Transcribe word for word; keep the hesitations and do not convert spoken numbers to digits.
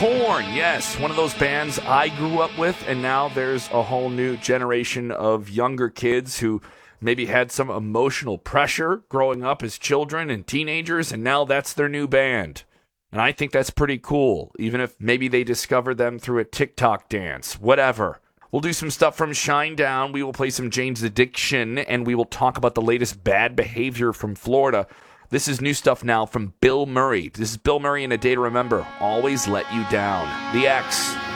Korn, yes, one of those bands I grew up with, and now there's a whole new generation of younger kids who maybe had some emotional pressure growing up as children and teenagers, and now that's their new band. And I think that's pretty cool, even if maybe they discovered them through a TikTok dance, whatever. We'll do some stuff from Shinedown, we will play some Jane's Addiction, and we will talk about the latest bad behavior from Florida. This is new stuff now from Bill Murray. This is Bill Murray in A Day to Remember. Always Let You Down. The X.